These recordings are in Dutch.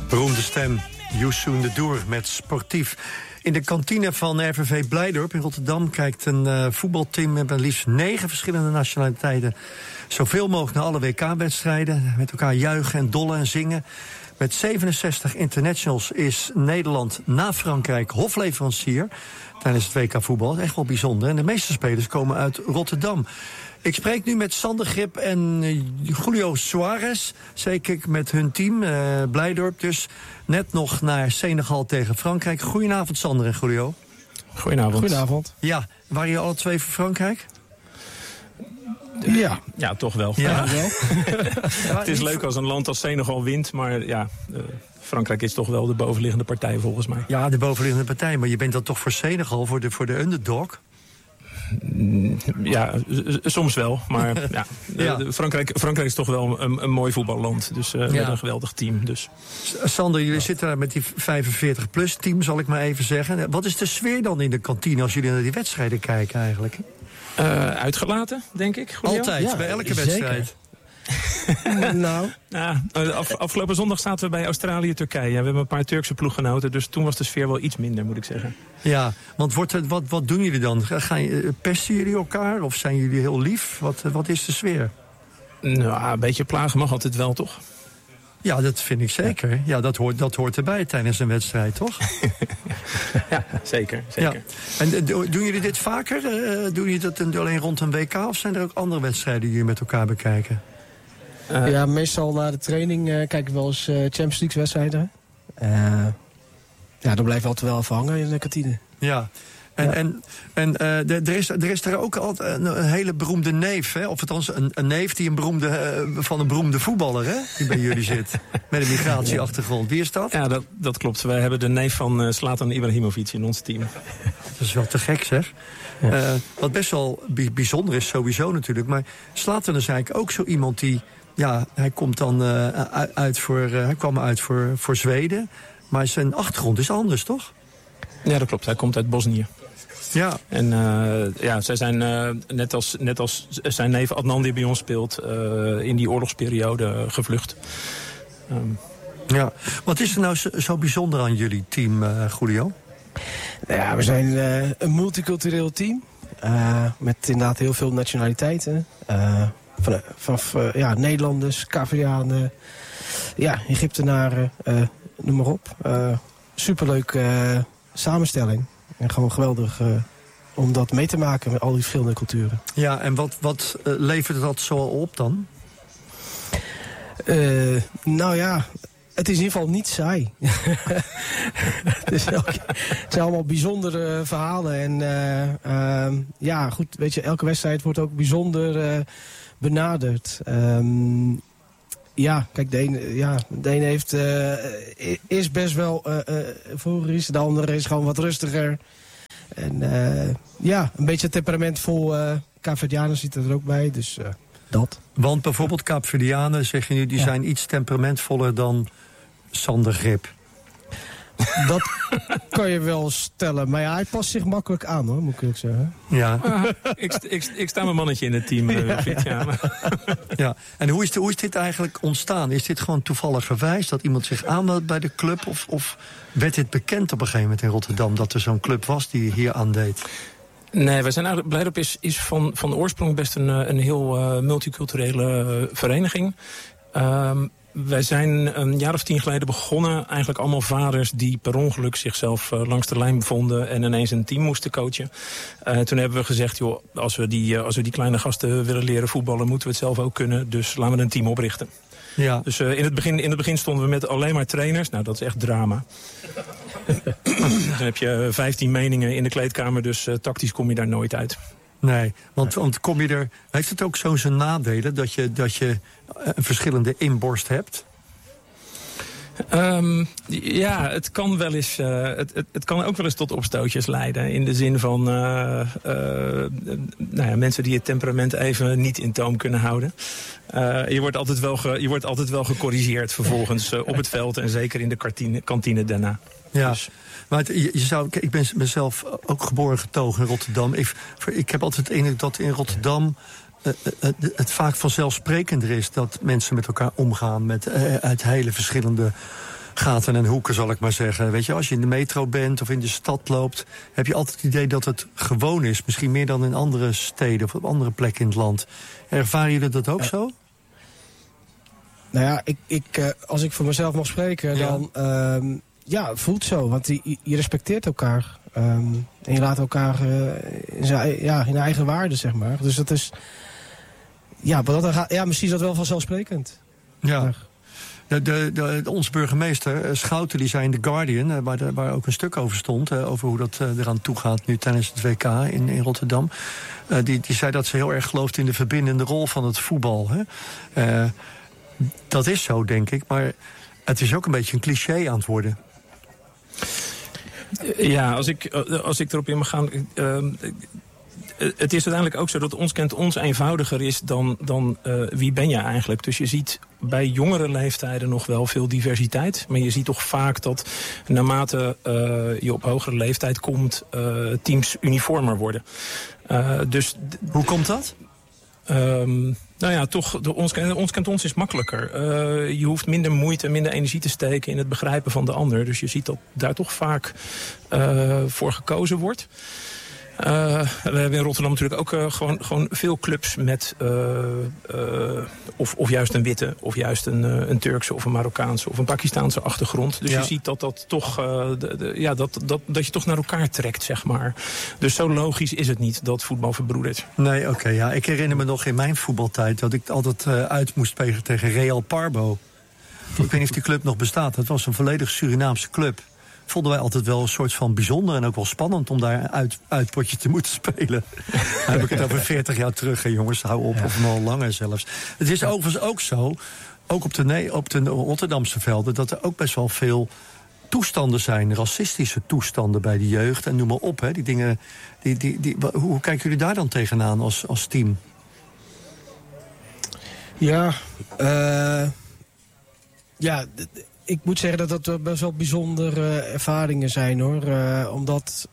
Beroemde stem, Youssou N'Dour met Sportief. In de kantine van RVV Blijdorp in Rotterdam kijkt een voetbalteam met maar liefst 9 verschillende nationaliteiten zoveel mogelijk naar alle WK-wedstrijden. Met elkaar juichen en dollen en zingen. Met 67 internationals is Nederland na Frankrijk hofleverancier tijdens het WK voetbal. Echt wel bijzonder. En de meeste spelers komen uit Rotterdam. Ik spreek nu met Sander Grip en Julio Suarez. Zeker met hun team, Blijdorp dus. Net nog naar Senegal tegen Frankrijk. Goedenavond Sander en Julio. Goedenavond. Ja, waren jullie alle twee voor Frankrijk? Ja, toch wel. Ja. Het is leuk als een land als Senegal wint, maar ja, Frankrijk is toch wel de bovenliggende partij volgens mij. Ja, de bovenliggende partij, maar je bent dan toch voor Senegal, voor de underdog? Ja, soms wel, maar Frankrijk is toch wel een mooi voetballand. Dus met een geweldig team. Dus. Sander, jullie zitten daar met die 45-plus team, zal ik maar even zeggen. Wat is de sfeer dan in de kantine als jullie naar die wedstrijden kijken eigenlijk? Uitgelaten, denk ik. Julio? Altijd, bij elke wedstrijd. Afgelopen zondag zaten we bij Australië-Turkije. We hebben een paar Turkse ploeggenoten, dus toen was de sfeer wel iets minder, moet ik zeggen. Ja, want wat doen jullie dan? Pesten jullie elkaar of zijn jullie heel lief? Wat is de sfeer? Nou, een beetje plagen mag altijd wel, toch? Ja, dat vind ik zeker. Ja, dat hoort erbij tijdens een wedstrijd, toch? Ja, zeker. Ja. En doen jullie dit vaker? Doen jullie dat alleen rond een WK? Of zijn er ook andere wedstrijden die jullie met elkaar bekijken? Meestal na de training kijken we wel eens Champions League wedstrijden. Dan blijven we altijd wel even hangen in de kantine. Ja. Er is er ook altijd een hele beroemde neef, hè? Of althans een neef die van een beroemde voetballer, hè? Die bij jullie zit. Met een migratieachtergrond. Wie is dat? Ja, dat klopt. Wij hebben de neef van Zlatan Ibrahimovic in ons team. Dat is wel te gek, zeg. Ja. Wat best wel bijzonder is sowieso natuurlijk. Maar Zlatan is eigenlijk ook zo iemand die... Ja, hij komt dan hij kwam uit voor Zweden. Maar zijn achtergrond is anders, toch? Ja, dat klopt. Hij komt uit Bosnië. Ja. En zij zijn net als zijn neef Adnan die bij ons speelt... in die oorlogsperiode gevlucht. Ja. Wat is er nou zo bijzonder aan jullie team, Julio? Ja, we zijn een multicultureel team. Met inderdaad heel veel nationaliteiten. Van Nederlanders, Cavianen, Egyptenaren, noem maar op. Superleuk samenstelling. En gewoon geweldig om dat mee te maken met al die verschillende culturen. Ja, en wat levert dat zo op dan? Het is in ieder geval niet saai. Het zijn allemaal bijzondere verhalen. En goed, weet je, elke wedstrijd wordt ook bijzonder benaderd. Kijk, de ene heeft, is best wel vroeger, de andere is gewoon wat rustiger. En een beetje temperamentvol Kaapverdianen zit er ook bij, dus dat. Want bijvoorbeeld Kaapverdianen, zeggen jullie, die zijn iets temperamentvoller dan Sander Grip. Dat kan je wel stellen. Maar hij past zich makkelijk aan, hoor, moet ik zeggen. Ja. Ik sta mijn mannetje in het team, Piet. Ja. En hoe is dit eigenlijk ontstaan? Is dit gewoon toevalligerwijs dat iemand zich aanmeldt bij de club? Of werd dit bekend op een gegeven moment in Rotterdam... dat er zo'n club was die hier aandeed? Nee, wij zijn eigenlijk... Blijdorp is van oorsprong best een heel multiculturele vereniging. Wij zijn een jaar of 10 geleden begonnen. Eigenlijk allemaal vaders die per ongeluk zichzelf langs de lijn bevonden... en ineens een team moesten coachen. Toen hebben we gezegd, joh, als we die kleine gasten willen leren voetballen... moeten we het zelf ook kunnen, dus laten we een team oprichten. Ja. Dus in het begin stonden we met alleen maar trainers. Nou, dat is echt drama. Dan heb je 15 meningen in de kleedkamer, dus tactisch kom je daar nooit uit. Nee, want kom je er... Heeft het ook zo zijn nadelen dat je een verschillende inborst hebt? Het kan wel eens. Het kan ook wel eens tot opstootjes leiden. In de zin van mensen die het temperament even niet in toom kunnen houden. Je wordt altijd wel gecorrigeerd vervolgens op het veld en zeker in de kantine daarna. Ja. Dus. Maar ik ben mezelf ook geboren getogen in Rotterdam. Ik heb altijd het indruk dat in Rotterdam het vaak vanzelfsprekender is dat mensen met elkaar omgaan uit hele verschillende gaten en hoeken, zal ik maar zeggen. Weet je, als je in de metro bent of in de stad loopt, heb je altijd het idee dat het gewoon is. Misschien meer dan in andere steden of op andere plekken in het land. Ervaren jullie dat ook zo? Nou ja, als ik voor mezelf mag spreken, dan het voelt zo. Want je respecteert elkaar. En je laat elkaar in eigen waarde, zeg maar. Dus dat is... Ja, maar misschien is dat wel vanzelfsprekend. Ja. Onze burgemeester, Schouten, die zei in The Guardian, waar ook een stuk over stond, over hoe dat eraan toe gaat nu tijdens het WK in Rotterdam. Die zei dat ze heel erg gelooft in de verbindende rol van het voetbal. Hè. Dat is zo, denk ik, maar het is ook een beetje een cliché aan het worden. Ja, als ik erop in mag gaan... het is uiteindelijk ook zo dat ons kent ons eenvoudiger is dan wie ben je eigenlijk. Dus je ziet bij jongere leeftijden nog wel veel diversiteit. Maar je ziet toch vaak dat naarmate je op hogere leeftijd komt, teams uniformer worden. Hoe komt dat? Nou ja, toch, ons kent ons is makkelijker. Je hoeft minder moeite, minder energie te steken in het begrijpen van de ander. Dus je ziet dat daar toch vaak voor gekozen wordt. We hebben in Rotterdam natuurlijk ook gewoon veel clubs met of juist een witte, of juist een Turkse of een Marokkaanse of een Pakistaanse achtergrond. Dus je ziet dat toch dat je toch naar elkaar trekt, zeg maar. Dus zo logisch is het niet dat voetbal verbroedert. Nee, oké. Ja. Ik herinner me nog in mijn voetbaltijd dat ik altijd uit moest spelen tegen Real Parbo. Ik weet niet of die club nog bestaat. Het was een volledig Surinaamse club. Vonden wij altijd wel een soort van bijzonder en ook wel spannend om daar uit potje te moeten spelen. Dan heb ik het over 40 jaar terug, hè, jongens, hou op, of nog langer zelfs. Het is overigens ook zo, ook op de Rotterdamse velden, dat er ook best wel veel toestanden zijn, racistische toestanden bij de jeugd en noem maar op. Hè, die dingen, hoe kijken jullie daar dan tegenaan als team? Ik moet zeggen dat dat best wel bijzondere ervaringen zijn, hoor. Omdat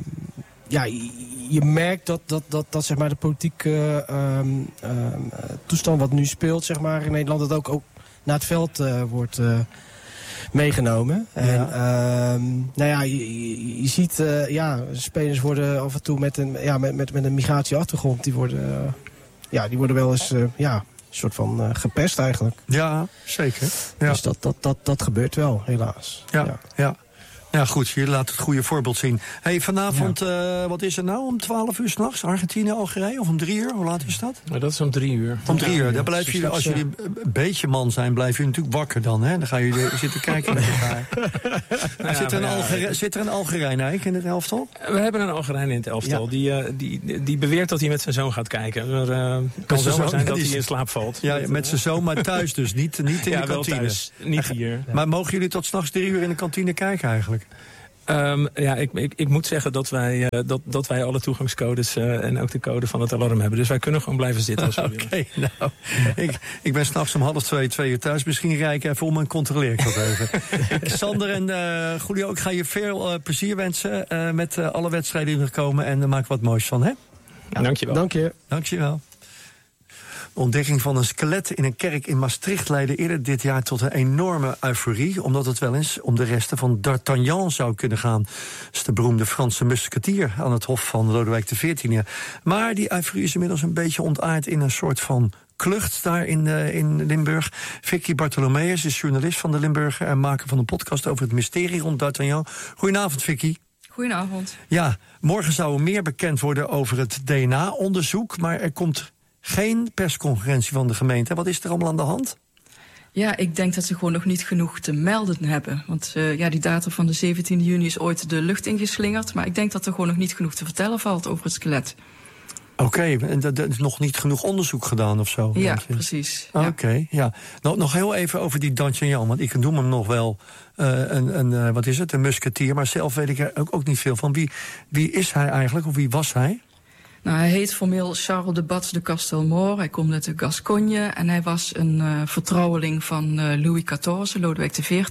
je merkt dat zeg maar, de politieke toestand wat nu speelt, zeg maar, in Nederland, dat ook naar het veld wordt meegenomen. Ja. En je ziet, spelers worden af en toe met een migratieachtergrond, die worden wel eens een soort van gepest eigenlijk. Ja, zeker. Ja. Dus dat gebeurt wel, helaas. Ja. Ja, goed, je laat het goede voorbeeld zien. Hey, vanavond, wat is er nou? Om 12 uur 's nachts? Argentinië, Algerije? Of om 3 uur? Hoe laat is dat? Maar dat is om 3 uur. Om 3 uur. Daar blijf je, als jullie een beetje man zijn, blijf je natuurlijk wakker dan. Hè? Dan ga je zitten kijken met elkaar. Zit er een Algerijn in het elftal? We hebben een Algerijn in het elftal. Ja. Die beweert dat hij met zijn zoon gaat kijken. Het kan zomaar zijn dat hij in slaap valt. Ja, met zijn zoon, maar thuis dus. Niet in de kantine. Wel thuis, niet hier. Maar mogen jullie tot 's nachts 3 uur in de kantine kijken eigenlijk? Ik moet zeggen dat wij alle toegangscodes en ook de code van het alarm hebben. Dus wij kunnen gewoon blijven zitten als we willen. Oké, nou, ik ben 's nachts om 1:30, 2 uur thuis. Misschien rij ik even om en controleer ik dat even. Sander en Julio, ik ga je veel plezier wensen met alle wedstrijden die er komen. En maak wat moois van, hè? Ja, dankjewel. Dankjewel. De ontdekking van een skelet in een kerk in Maastricht leidde eerder dit jaar tot een enorme euforie, omdat het wel eens om de resten van D'Artagnan zou kunnen gaan. Dat is de beroemde Franse musketier aan het hof van Lodewijk XIV. Maar die euforie is inmiddels een beetje ontaard in een soort van klucht daar in Limburg. Vicky Bartholomeus is journalist van de Limburger en maker van een podcast over het mysterie rond D'Artagnan. Goedenavond, Vicky. Goedenavond. Ja, morgen zou er meer bekend worden over het DNA-onderzoek, maar er komt geen persconferentie van de gemeente. Wat is er allemaal aan de hand? Ja, ik denk dat ze gewoon nog niet genoeg te melden hebben. Want die data van de 17 juni is ooit de lucht ingeslingerd. Maar ik denk dat er gewoon nog niet genoeg te vertellen valt over het skelet. Oké, en er is nog niet genoeg onderzoek gedaan of zo? Ja, precies. Oké, ja. Nog heel even over die D'Artagnan, want ik noem hem nog wel een musketier. Maar zelf weet ik er ook niet veel van. Wie is hij eigenlijk, of wie was hij? Nou, hij heet formeel Charles de Bats de Castelmore. Hij komt uit de Gascogne en hij was een vertrouweling van Louis XIV, Lodewijk XIV.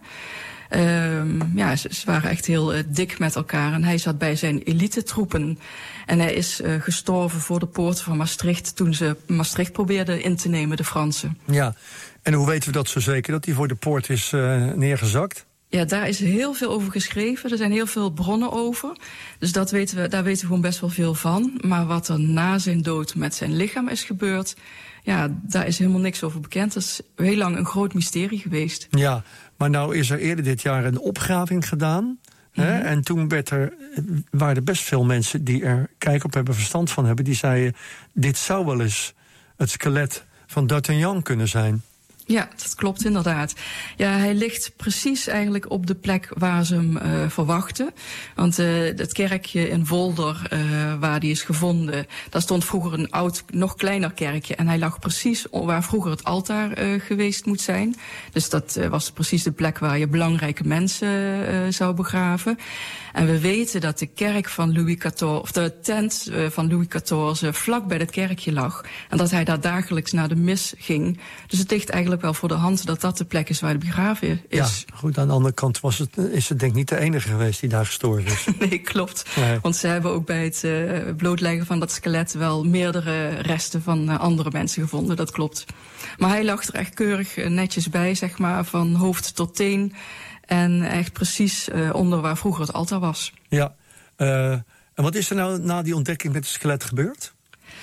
Ze waren echt heel dik met elkaar en hij zat bij zijn elitetroepen. En hij is gestorven voor de poorten van Maastricht toen ze Maastricht probeerden in te nemen, de Fransen. Ja, En hoe weten we dat zo zeker, dat die voor de poort is neergezakt? Ja, daar is heel veel over geschreven. Er zijn heel veel bronnen over. Dus daar weten we gewoon best wel veel van. Maar wat er na zijn dood met zijn lichaam is gebeurd, ja, daar is helemaal niks over bekend. Dat is heel lang een groot mysterie geweest. Ja, maar nou is er eerder dit jaar een opgraving gedaan. Hè? En toen waren er best veel mensen die er kijk op hebben, verstand van hebben. Die zeiden, dit zou wel eens het skelet van D'Artagnan kunnen zijn. Ja, dat klopt inderdaad. Ja, hij ligt precies eigenlijk op de plek waar ze hem verwachten. Want het kerkje in Volder, waar die is gevonden, daar stond vroeger een oud, nog kleiner kerkje. En hij lag precies waar vroeger het altaar geweest moet zijn. Dus dat was precies de plek waar je belangrijke mensen zou begraven. En we weten dat de kerk van Louis XIV, of de tent van Louis XIV vlak bij het kerkje lag. En dat hij daar dagelijks naar de mis ging. Dus het ligt eigenlijk wel voor de hand dat dat de plek is waar hij begraven is. Ja, goed, aan de andere kant is het denk ik niet de enige geweest die daar gestorven is. Nee, klopt. Nee. Want ze hebben ook bij het blootleggen van dat skelet wel meerdere resten van andere mensen gevonden, dat klopt. Maar hij lag er echt keurig netjes bij, zeg maar, van hoofd tot teen. En echt precies onder waar vroeger het altaar was. Ja, en wat is er nou na die ontdekking met het skelet gebeurd?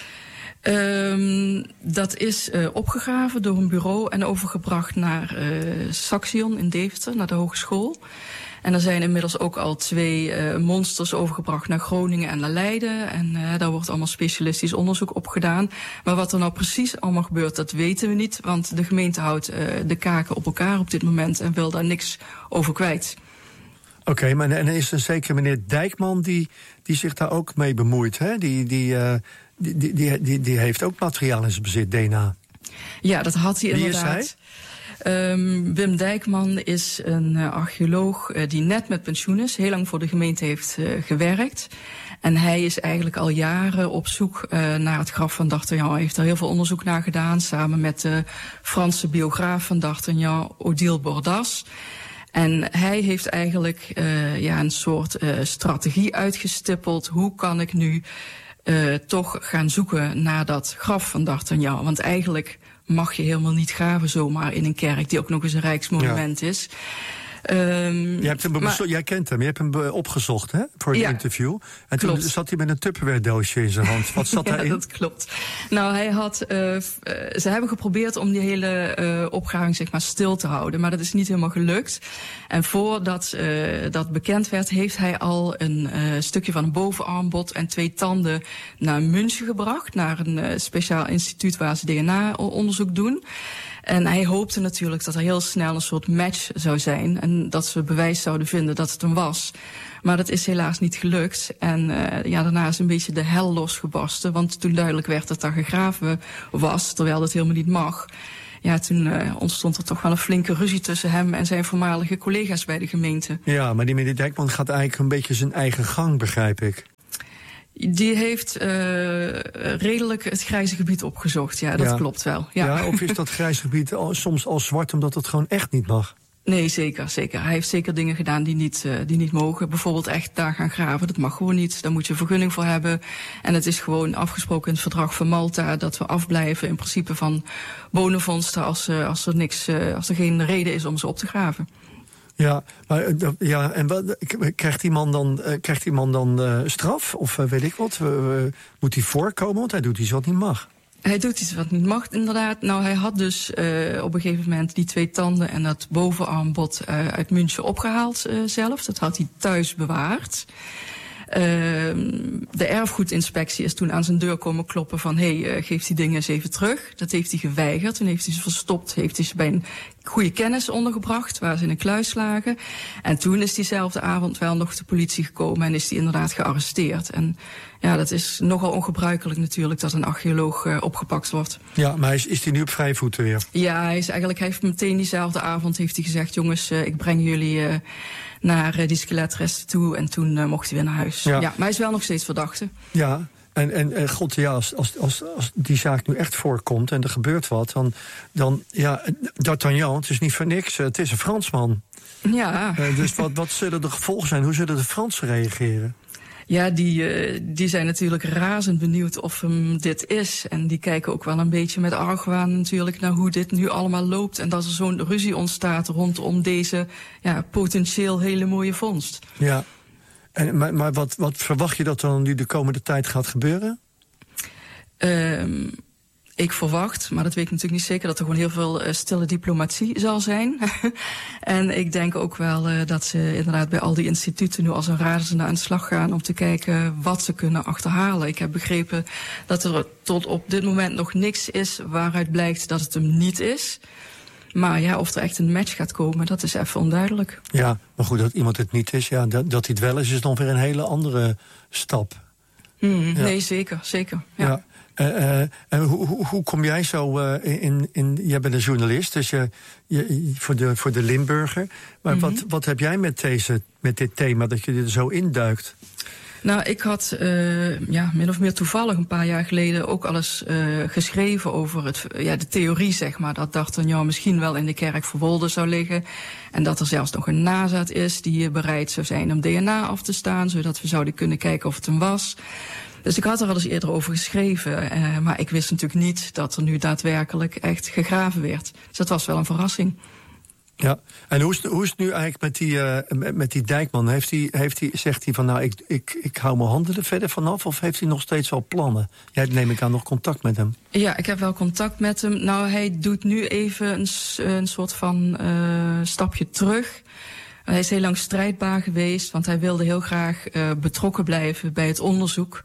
Dat is opgegraven door een bureau en overgebracht naar Saxion in Deventer, naar de hogeschool. En er zijn inmiddels ook al 2 monsters overgebracht naar Groningen en naar Leiden. En daar wordt allemaal specialistisch onderzoek op gedaan. Maar wat er nou precies allemaal gebeurt, dat weten we niet. Want de gemeente houdt de kaken op elkaar op dit moment en wil daar niks over kwijt. Oké, maar en is er zeker meneer Dijkman die zich daar ook mee bemoeit, hè? Die heeft ook materiaal in zijn bezit, DNA. Ja, dat had hij inderdaad. Wie is hij? Wim Dijkman is een archeoloog die net met pensioen is, heel lang voor de gemeente heeft gewerkt. En hij is eigenlijk al jaren op zoek naar het graf van D'Artagnan. Hij heeft er heel veel onderzoek naar gedaan, samen met de Franse biograaf van D'Artagnan, Odile Bordas. En hij heeft eigenlijk een soort strategie uitgestippeld. Hoe kan ik nu toch gaan zoeken naar dat graf van D'Artagnan? Want eigenlijk mag je helemaal niet graven zomaar in een kerk die ook nog eens een rijksmonument is. Jij kent hem, je hebt hem opgezocht, hè, voor het interview. En toen zat hij met een Tupperware doosje in zijn hand. Wat zat daarin? Ja, dat klopt. Nou, hij had, ze hebben geprobeerd om die hele opgraving, zeg maar, stil te houden. Maar dat is niet helemaal gelukt. En voordat dat bekend werd, heeft hij al een stukje van een bovenarmbod en 2 tanden naar München gebracht. Naar een speciaal instituut waar ze DNA-onderzoek doen. En hij hoopte natuurlijk dat er heel snel een soort match zou zijn. En dat ze bewijs zouden vinden dat het hem was. Maar dat is helaas niet gelukt. En daarna is een beetje de hel losgebarsten. Want toen duidelijk werd dat daar gegraven was, terwijl dat helemaal niet mag. Ja, toen ontstond er toch wel een flinke ruzie tussen hem en zijn voormalige collega's bij de gemeente. Ja, maar die meneer Dijkman gaat eigenlijk een beetje zijn eigen gang, begrijp ik. Die heeft redelijk het grijze gebied opgezocht, ja, dat klopt wel. Ja, of is dat grijze gebied soms al zwart omdat het gewoon echt niet mag? Nee, zeker. Hij heeft zeker dingen gedaan die niet mogen. Bijvoorbeeld echt daar gaan graven, dat mag gewoon niet. Daar moet je een vergunning voor hebben. En het is gewoon afgesproken in het verdrag van Malta dat we afblijven in principe van bodemvondsten als er geen reden is om ze op te graven. Ja, maar en krijgt die man dan straf? Of weet ik wat? Moet hij voorkomen? Want hij doet iets wat niet mag. Hij doet iets wat niet mag, inderdaad. Nou, hij had dus op een gegeven moment die 2 tanden en dat bovenarmbod uit München opgehaald zelf. Dat had hij thuis bewaard. De erfgoedinspectie is toen aan zijn deur komen kloppen van geef die dingen eens even terug. Dat heeft hij geweigerd. Toen heeft hij ze verstopt, heeft hij ze bij een goede kennis ondergebracht, waar ze in een kluis lagen. En toen is diezelfde avond wel nog de politie gekomen en is hij inderdaad gearresteerd. En ja, dat is nogal ongebruikelijk natuurlijk dat een archeoloog opgepakt wordt. Ja, maar is hij nu op vrije voeten weer? Ja, hij heeft meteen diezelfde avond heeft hij gezegd, jongens, ik breng jullie naar die skeletresten toe. En toen mocht hij weer naar huis. Ja, maar hij is wel nog steeds verdachte. Ja. En god, ja, als die zaak nu echt voorkomt en er gebeurt wat, dan D'Artagnan, het is niet voor niks, het is een Fransman. Ja. Dus wat zullen de gevolgen zijn? Hoe zullen de Fransen reageren? Ja, die zijn natuurlijk razend benieuwd of hem dit is. En die kijken ook wel een beetje met argwaan natuurlijk naar hoe dit nu allemaal loopt. En dat er zo'n ruzie ontstaat rondom deze potentieel hele mooie vondst. Ja, maar wat verwacht je dat er nu de komende tijd gaat gebeuren? Ik verwacht, maar dat weet ik natuurlijk niet zeker, dat er gewoon heel veel stille diplomatie zal zijn. En ik denk ook wel dat ze inderdaad bij al die instituten nu als een razende aan de slag gaan om te kijken wat ze kunnen achterhalen. Ik heb begrepen dat er tot op dit moment nog niks is waaruit blijkt dat het hem niet is. Maar ja, of er echt een match gaat komen, dat is even onduidelijk. Ja, maar goed, dat iemand het niet is, dat hij het wel is dan weer een hele andere stap. Ja. Nee, zeker. Ja. En hoe kom jij zo jij bent een journalist, dus voor de Limburger. Maar wat heb jij met dit thema, dat je er zo induikt? Nou, ik had min of meer toevallig een paar jaar geleden ook al eens geschreven over de theorie, zeg maar, dat D'Artagnan misschien wel in de kerk verwolden zou liggen. En dat er zelfs nog een nazaat is die bereid zou zijn om DNA af te staan, zodat we zouden kunnen kijken of het hem was. Dus ik had er al eens eerder over geschreven, maar ik wist natuurlijk niet dat er nu daadwerkelijk echt gegraven werd. Dus dat was wel een verrassing. Ja, en hoe is het nu eigenlijk met die Dijkman? Zegt hij van nou, ik hou mijn handen er verder vanaf, of heeft hij nog steeds al plannen? Jij neem ik aan nog contact met hem. Ja, ik heb wel contact met hem. Nou, hij doet nu even een soort van stapje terug. Hij is heel lang strijdbaar geweest, want hij wilde heel graag betrokken blijven bij het onderzoek.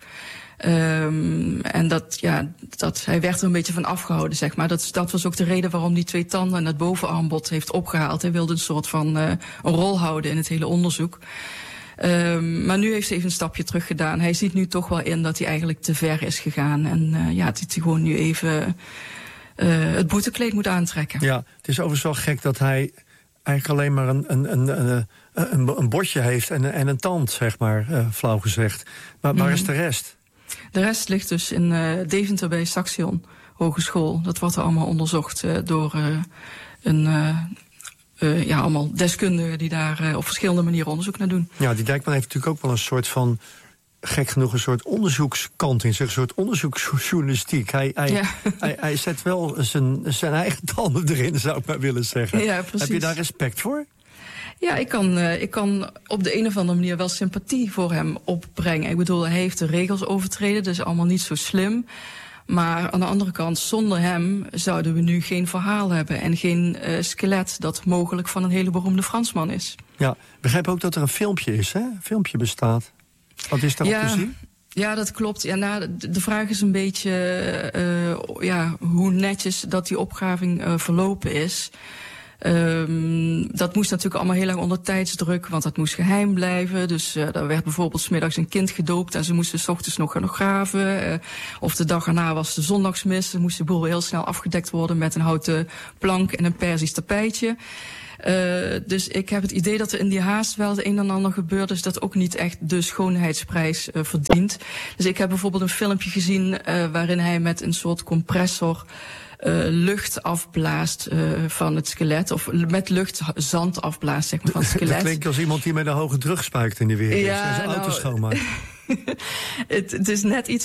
En hij werd er een beetje van afgehouden, zeg maar. Dat was ook de reden waarom die 2 tanden en het bovenarmbod heeft opgehaald. Hij wilde een soort van een rol houden in het hele onderzoek. Maar nu heeft hij even een stapje terug gedaan. Hij ziet nu toch wel in dat hij eigenlijk te ver is gegaan. En dat hij gewoon nu even het boetekleed moet aantrekken. Ja, het is overigens wel gek dat hij eigenlijk alleen maar een botje heeft en een tand, zeg maar, flauw gezegd. Maar waar is de rest? De rest ligt dus in Deventer bij Saxion Hogeschool. Dat wordt er allemaal onderzocht door allemaal deskundigen die daar op verschillende manieren onderzoek naar doen. Ja, die Dijkman heeft natuurlijk ook wel een soort van, gek genoeg, een soort onderzoekskant in zich, een soort onderzoeksjournalistiek. Hij zet wel zijn eigen tanden erin, zou ik maar willen zeggen. Ja, precies. Heb je daar respect voor? Ja, ik kan op de een of andere manier wel sympathie voor hem opbrengen. Ik bedoel, hij heeft de regels overtreden, dat is allemaal niet zo slim. Maar aan de andere kant, zonder hem zouden we nu geen verhaal hebben en geen skelet dat mogelijk van een hele beroemde Fransman is. Ja, begrijp ook dat er een filmpje is, hè? Een filmpje bestaat. Wat is daarop te zien? Ja, dat klopt. Ja, de vraag is een beetje hoe netjes dat die opgraving verlopen is. Dat moest natuurlijk allemaal heel lang onder tijdsdruk, want dat moest geheim blijven. Dus daar werd bijvoorbeeld 's middags een kind gedoopt en ze moesten 's ochtends nog gaan graven. Of de dag erna was de zondagsmis. Dan moest de boel heel snel afgedekt worden met een houten plank en een Perzisch tapijtje. Dus ik heb het idee dat er in die haast wel het een en ander gebeurt, dus dat ook niet echt de schoonheidsprijs verdient. Dus ik heb bijvoorbeeld een filmpje gezien waarin hij met een soort compressor lucht afblaast van het skelet. Of met lucht zand afblaast, zeg maar, van het skelet. Dat klinkt als iemand die met een hoge drug spuikt in de wereld. Ja, zijn auto schoonmaakt. Het is net iets